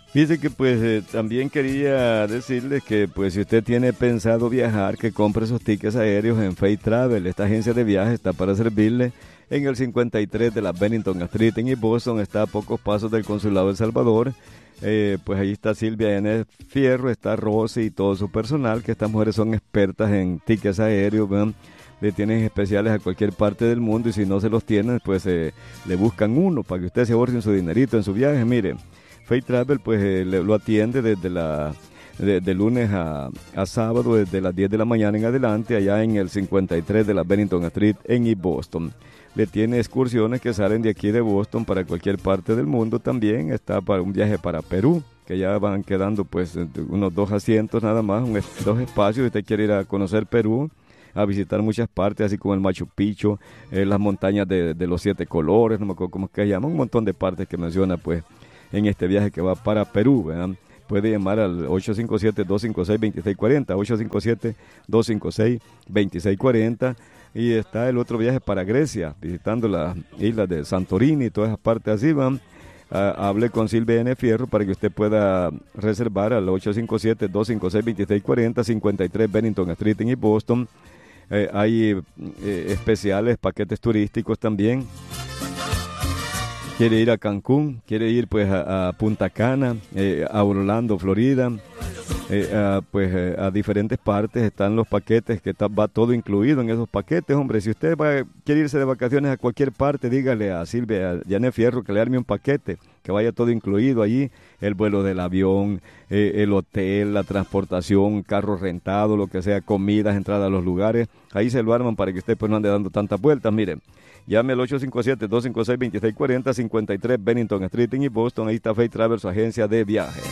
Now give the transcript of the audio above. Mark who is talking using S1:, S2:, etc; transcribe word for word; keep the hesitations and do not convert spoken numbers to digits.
S1: Dice que pues eh, también quería decirles que pues si usted tiene pensado viajar, que compre sus tickets aéreos en Fate Travel. Esta agencia de viajes está para servirle en el cincuenta y tres de la Bennington Street en East Boston. Está a pocos pasos del Consulado de El Salvador. Eh, pues ahí está Silvia N. Fierro, está Rosy y todo su personal, que estas mujeres son expertas en tickets aéreos, ¿verdad? Le tienen especiales a cualquier parte del mundo y si no se los tienen, pues eh, le buscan uno para que usted se ahorre su dinerito en su viaje. Mire, Fate Travel pues eh, le- lo atiende desde la de, de lunes a, a sábado, desde las diez de la mañana en adelante, allá en el cincuenta y tres de la Bennington Street en East Boston. Le tiene excursiones que salen de aquí de Boston para cualquier parte del mundo también. Está para un viaje para Perú, que ya van quedando pues unos dos asientos nada más, un es- dos espacios. Si usted quiere ir a conocer Perú, a visitar muchas partes, así como el Machu Picchu, eh, las montañas de, de los siete colores, no me acuerdo cómo es que se llama, un montón de partes que menciona pues en este viaje que va para Perú, ¿verdad? Puede llamar al ocho cinco siete, dos cinco seis, dos seis cuatro cero, ocho cinco siete, dos cinco seis, dos seis cuatro cero. Y está el otro viaje para Grecia, visitando las islas de Santorini y todas esas partes así, van. Ah, hable con Silvia N. Fierro para que usted pueda reservar al ocho cinco siete, dos cinco seis, dos seis cuatro cero, cincuenta y tres Bennington Street en East Boston. Eh, hay eh, especiales, paquetes turísticos también. Quiere ir a Cancún, quiere ir pues a, a Punta Cana, eh, a Orlando, Florida, eh, a, pues eh, a diferentes partes están los paquetes que está- va todo incluido en esos paquetes, hombre. Si usted va, quiere irse de vacaciones a cualquier parte, dígale a Silvia, a Janet Fierro que le arme un paquete, que vaya todo incluido allí, el vuelo del avión, eh, el hotel, la transportación, carro rentado, lo que sea, comidas, entrada a los lugares, ahí se lo arman para que usted pues no ande dando tantas vueltas, mire. Llame al ocho cinco siete, dos cinco seis, dos seis cuatro cero, cincuenta y tres Bennington Street en East Boston. Ahí está Fate Travel, su agencia de viajes.